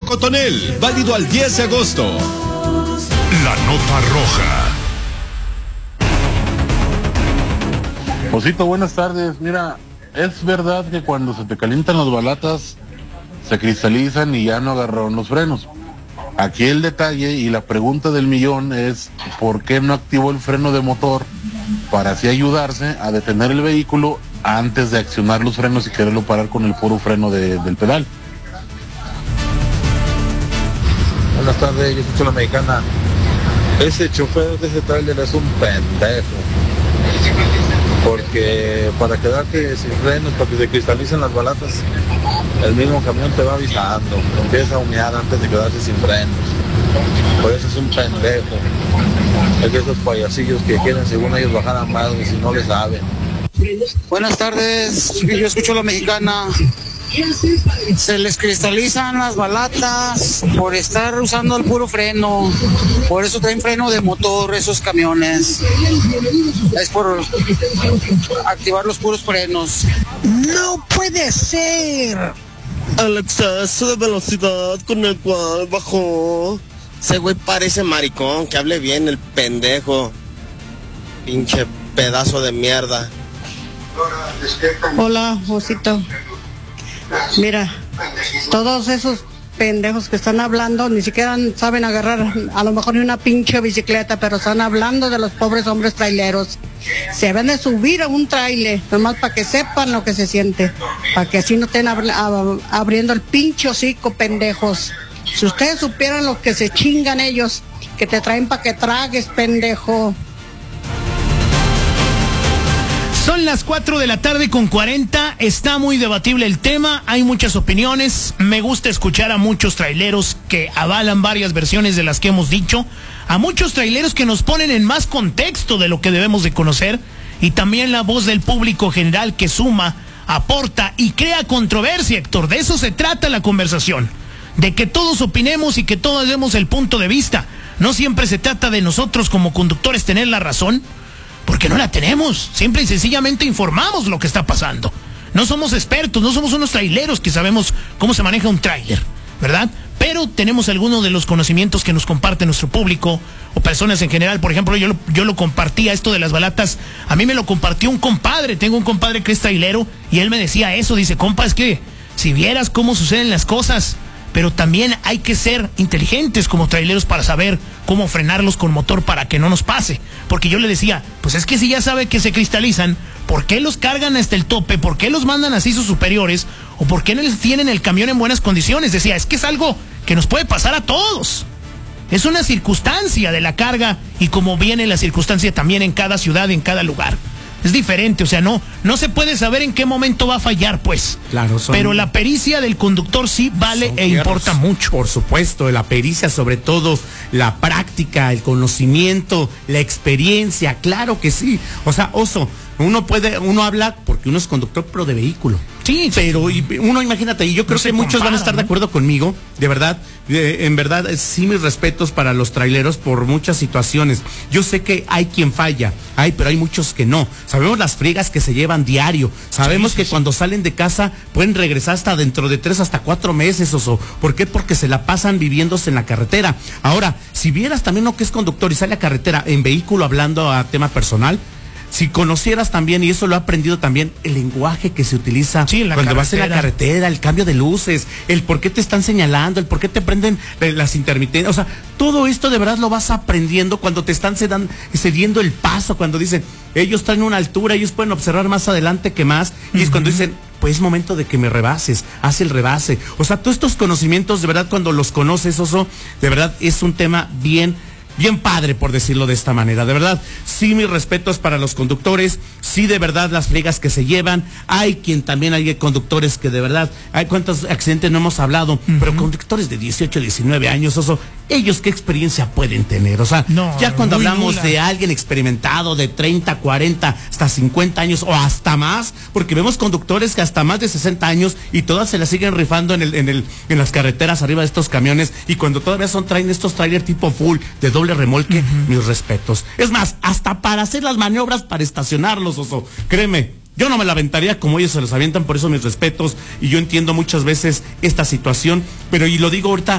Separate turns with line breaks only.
Cotonel, válido al 10 de agosto.
La nota roja.
Osito, buenas tardes. Mira, es verdad que cuando se te calientan las balatas se cristalizan y ya no agarraron los frenos. Aquí el detalle y la pregunta del millón es ¿por qué no activó el freno de motor para así ayudarse a detener el vehículo antes de accionar los frenos y quererlo parar con el puro freno del pedal?
Buenas tardes, yo escucho La Mexicana. Ese chofer de ese tráiler es un pendejo. Porque para quedarte sin frenos, para que se cristalicen las balatas, el mismo camión te va avisando, empieza a humear antes de quedarse sin frenos. Por eso es un pendejo. Es de esos payasillos que quieren, según ellos, bajar a madre si no le saben.
Buenas tardes, yo escucho La Mexicana. Se les cristalizan las balatas por estar usando el puro freno. Por eso traen freno de motor esos camiones. Es por activar los puros frenos.
¡No puede ser!
Al exceso de velocidad con el cual bajó. Ese güey parece maricón, que hable bien el pendejo. Pinche pedazo de mierda.
Hola, Osito. Mira, todos esos pendejos que están hablando ni siquiera saben agarrar a lo mejor ni una pinche bicicleta, pero están hablando de los pobres hombres traileros. Se van a subir a un trailer, nomás para que sepan lo que se siente, para que así no estén abriendo el pinche hocico, pendejos. Si ustedes supieran lo que se chingan ellos, que te traen para que tragues, pendejo.
Son las 4:40 p.m, está muy debatible el tema, hay muchas opiniones, me gusta escuchar a muchos traileros que avalan varias versiones de las que hemos dicho, a muchos traileros que nos ponen en más contexto de lo que debemos de conocer, y también la voz del público general que suma, aporta y crea controversia, Héctor. De eso se trata la conversación, de que todos opinemos y que todos demos el punto de vista. No siempre se trata de nosotros como conductores tener la razón, porque no la tenemos, simple y sencillamente informamos lo que está pasando. No somos expertos, no somos unos traileros que sabemos cómo se maneja un tráiler, ¿verdad? Pero tenemos algunos de los conocimientos que nos comparte nuestro público o personas en general. Por ejemplo, yo lo compartía, esto de las balatas, a mí me lo compartió un compadre, tengo un compadre que es trailero, y él me decía eso, dice, compa, es que si vieras cómo suceden las cosas, pero también hay que ser inteligentes como traileros para saber cómo frenarlos con motor para que no nos pase. Porque yo le decía, pues es que si ya sabe que se cristalizan, ¿por qué los cargan hasta el tope? ¿Por qué los mandan así sus superiores? ¿O por qué no les tienen el camión en buenas condiciones? Decía, es que es algo que nos puede pasar a todos. Es una circunstancia de la carga, y como viene la circunstancia también en cada ciudad, en cada lugar. Es diferente, o sea, no se puede saber en qué momento va a fallar, pues.
Claro,
pero la pericia del conductor sí vale e importa mucho.
Por supuesto, la pericia, sobre todo la práctica, el conocimiento, la experiencia, claro que sí. O sea, Oso, uno habla porque uno es conductor pero de vehículo.
Sí,
pero uno, imagínate, y yo creo que muchos van a estar de acuerdo conmigo, de verdad, en verdad, sí, mis respetos para los traileros por muchas situaciones. Yo sé que hay quien falla, pero hay muchos que no. Sabemos las friegas que se llevan diario, sabemos que cuando salen de casa pueden regresar hasta dentro de 3 hasta 4 meses, Oso. ¿Por qué? Porque se la pasan viviéndose en la carretera. Ahora, si vieras también lo que es conductor y sale a carretera en vehículo hablando a tema personal, si conocieras también, y eso lo he aprendido también, el lenguaje que se utiliza cuando vas en la carretera, el cambio de luces, el por qué te están señalando, el por qué te prenden las intermitencias, o sea, todo esto de verdad lo vas aprendiendo cuando te están cediendo el paso, cuando dicen, ellos traen una altura, ellos pueden observar más adelante que más, y es cuando dicen, pues es momento de que me rebases, haz el rebase. O sea, todos estos conocimientos, de verdad, cuando los conoces, Oso, de verdad es un tema bien padre, por decirlo de esta manera. De verdad, sí, mis respetos para los conductores, sí, de verdad, las friegas que se llevan. Hay conductores que de verdad, hay cuántos accidentes no hemos hablado, pero conductores de 18, 19 años, Oso, ellos qué experiencia pueden tener. O sea, ya cuando hablamos de alguien experimentado de 30, 40, hasta 50 años o hasta más, porque vemos conductores que hasta más de 60 años y todas se las siguen rifando en las carreteras arriba de estos camiones, y cuando todavía traen estos trailers tipo full de doble remolque, mis respetos. Es más, hasta para hacer las maniobras para estacionarlos, Oso, créeme, yo no me la aventaría como ellos se los avientan, por eso mis respetos, y yo entiendo muchas veces esta situación, pero y lo digo ahorita